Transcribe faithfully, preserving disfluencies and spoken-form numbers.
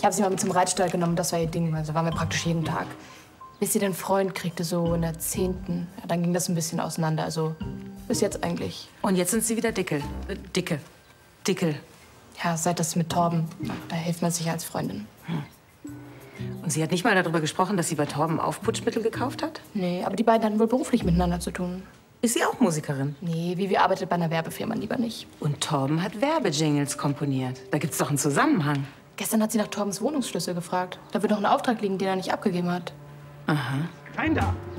Ich habe sie mal mit zum Reitstall genommen, das war ihr Ding. Also waren wir praktisch jeden Tag. Bis sie den Freund kriegte, so in der zehnten. Ja, dann ging das ein bisschen auseinander. Also bis jetzt eigentlich. Und jetzt sind sie wieder dickel. Äh, dicke. Dickel. Ja, seit das mit Torben. Da hilft man sich als Freundin. Hm. Und sie hat nicht mal darüber gesprochen, dass sie bei Torben Aufputschmittel gekauft hat? Nee, aber die beiden hatten wohl beruflich miteinander zu tun. Ist sie auch Musikerin? Nee, Vivi arbeitet bei einer Werbefirma, lieber nicht. Und Torben hat Werbejingles komponiert. Da gibt's doch einen Zusammenhang. Gestern hat sie nach Torbens Wohnungsschlüssel gefragt. Da wird noch ein Auftrag liegen, den er nicht abgegeben hat. Aha. Rein da!